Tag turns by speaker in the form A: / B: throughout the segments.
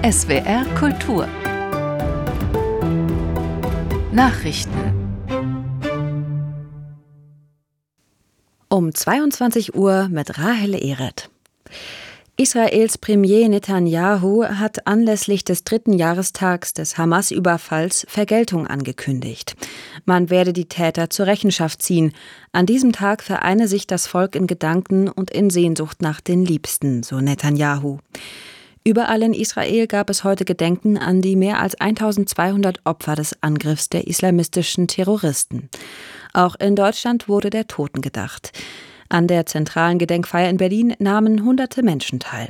A: SWR Kultur Nachrichten
B: um 22 Uhr mit Rahel Ehret. Israels Premier Netanyahu hat anlässlich des 3. Jahrestags des Hamas-Überfalls Vergeltung angekündigt. Man werde die Täter zur Rechenschaft ziehen. An diesem Tag vereine sich das Volk in Gedanken und in Sehnsucht nach den Liebsten, so Netanyahu. Überall in Israel gab es heute Gedenken an die mehr als 1200 Opfer des Angriffs der islamistischen Terroristen. Auch in Deutschland wurde der Toten gedacht. An der zentralen Gedenkfeier in Berlin nahmen hunderte Menschen teil.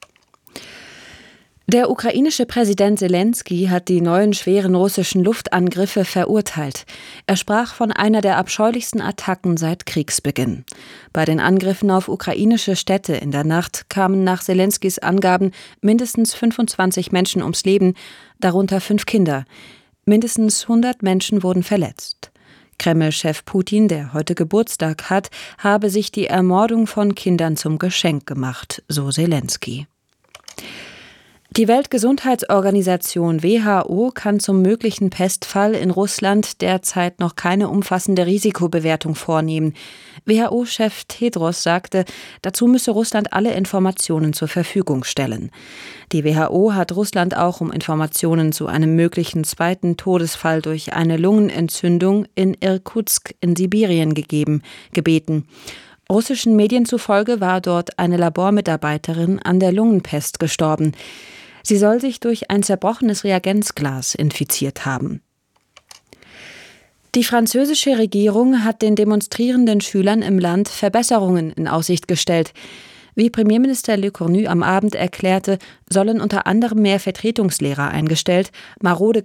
B: Der ukrainische Präsident Selenskyj hat die neuen schweren russischen Luftangriffe verurteilt. Er sprach von einer der abscheulichsten Attacken seit Kriegsbeginn. Bei den Angriffen auf ukrainische Städte in der Nacht kamen nach Selenskys Angaben mindestens 25 Menschen ums Leben, darunter 5 Kinder. Mindestens 100 Menschen wurden verletzt. Kreml-Chef Putin, der heute Geburtstag hat, habe sich die Ermordung von Kindern zum Geschenk gemacht, so Selenskyj. Die Weltgesundheitsorganisation WHO kann zum möglichen Pestfall in Russland derzeit noch keine umfassende Risikobewertung vornehmen. WHO-Chef Tedros sagte, dazu müsse Russland alle Informationen zur Verfügung stellen. Die WHO hat Russland auch um Informationen zu einem möglichen zweiten Todesfall durch eine Lungenentzündung in Irkutsk in Sibirien gebeten. Russischen Medien zufolge war dort eine Labormitarbeiterin an der Lungenpest gestorben. Sie soll sich durch ein zerbrochenes Reagenzglas infiziert haben. Die französische Regierung hat den demonstrierenden Schülern im Land Verbesserungen in Aussicht gestellt. Wie Premierminister Le Cornu am Abend erklärte, sollen unter anderem mehr Vertretungslehrer eingestellt, marode